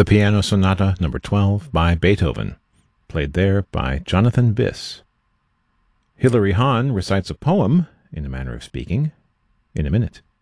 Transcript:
The Piano Sonata No. 12 by Beethoven, played there by Jonathan Biss. Hilary Hahn recites a poem, in a manner of speaking, in a minute.